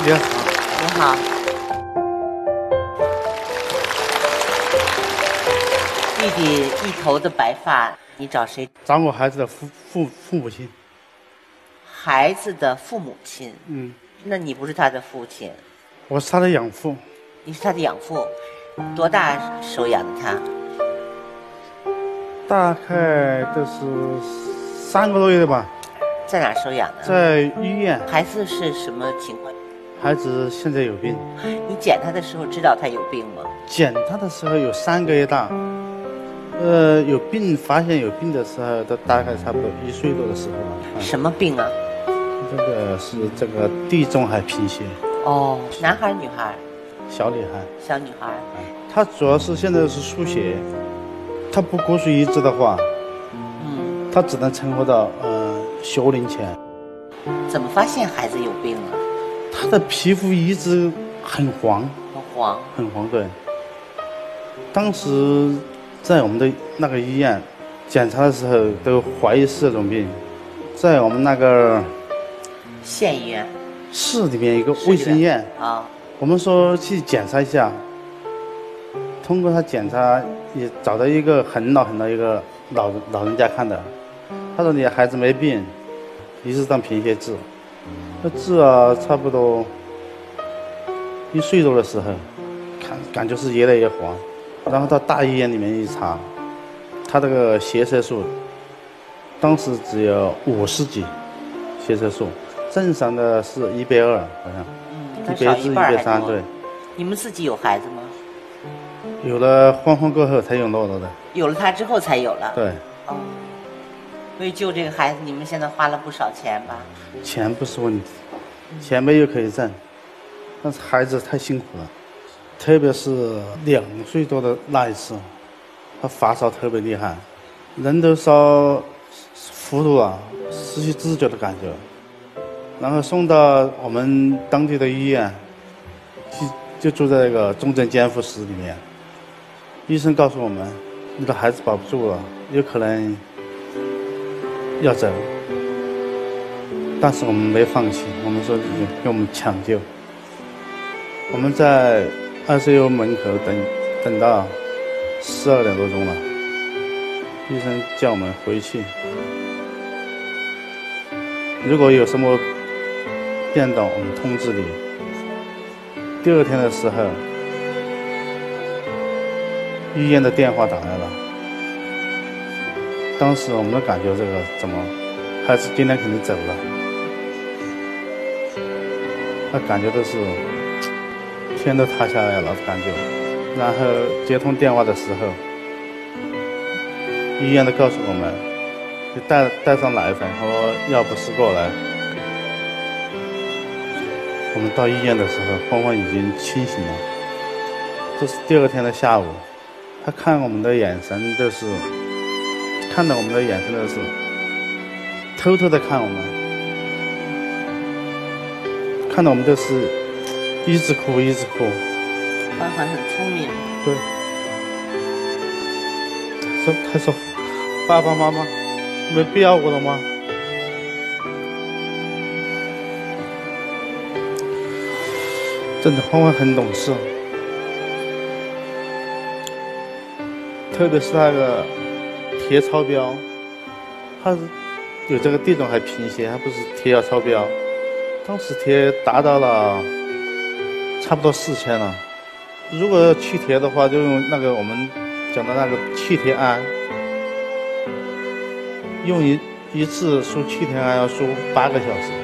你好。 你好。弟弟一头的白发，你找谁？ 找我孩子的父母亲。 孩子的父母亲。那你不是他的父亲？ 我是他的养父。 你是他的养父，多大收养的他？ 大概都是3个多月吧。 在哪收养的？ 在医院。 孩子是什么情况？ 孩子现在有病。 你检他的时候知道他有病吗？ 检他的时候有3个月大。有病，发现有病的时候，都大概差不多1岁多的时候了。 什么病啊？ 这个是这个地中海贫血。 哦，男孩女孩？ 小女孩。 小女孩。 她主要是现在是输血，她不骨髓移植的话，她只能存活到学龄前。 怎么发现孩子有病啊？ 她的皮肤一直很黄。 很黄。 很黄，对。当时在我们的那个医院检查的时候，都怀疑是这种病。在我们那个县医院市里面一个卫生院啊， 我们说去检查一下。通过他检查，也找到一个很老一个老人家看的。他说你孩子没病，一直当贫血治。那治啊，差不多1岁多的时候，感觉是越来越黄。然后到大医院里面一查，他这个血色素当时只有50几血色素，正常的是120，好像100至130。对。 你们自己有孩子吗？ 有了欢欢过后才有诺诺的。 有了他之后才有了。 对。 哦。为救这个孩子，你们现在花了不少钱吧？ 钱不是问题，钱没有可以挣，但是孩子太辛苦了，特别是2岁多的那一次，他发烧特别厉害，人都烧糊涂了，失去知觉的感觉，然后送到我们当地的医院，就住在那个重症监护室里面。医生告诉我们，你的孩子保不住了，有可能要走。但是我们没放弃，我们说给我们抢救。我们在ICU门口等到12点多钟了，医生叫我们回去。如果有什么变动，我们通知你。第2天的时候，医院的电话打来了。当时我们都感觉这个怎么，孩子今天肯定走了。那感觉都是天都塌下来了感觉。然后接通电话的时候，医院都告诉我们，你带上奶粉和药不适过来。我们到医院的时候，欢欢已经清醒了。这是第2天的下午，他看我们的眼神就是，看到我们的眼神都是偷偷的看我们，看到我们就是一直哭一直哭。 欢欢很聪明。 对。他说爸爸妈妈没必要我了吗？真的，欢欢很懂事，特别是那个铁超标，他是有这个地中海贫血，他不是铁要超标，当时铁达到了差不多4000了。如果要去铁的话，就用那个我们讲的那个去铁胺，用一次输去铁胺要输8个小时。